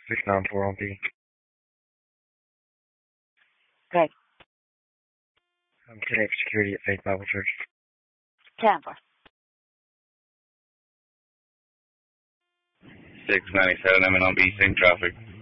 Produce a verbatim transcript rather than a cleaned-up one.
six nine four on P. Greg. I'm today for security at Faith Bible Church. ten four. six ninety-seven, I'm in on B sync traffic.